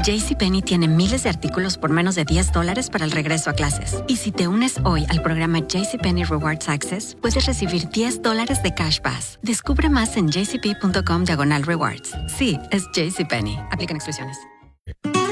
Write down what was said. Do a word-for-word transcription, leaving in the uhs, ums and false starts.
JCPenney tiene miles de artículos por menos de diez dólares para el regreso a clases. Y si te unes hoy al programa JCPenney Rewards Access, puedes recibir diez dólares de Cash Bass. Descubre más en jcp.com diagonal rewards. Sí, es JCPenney. Aplican exclusiones.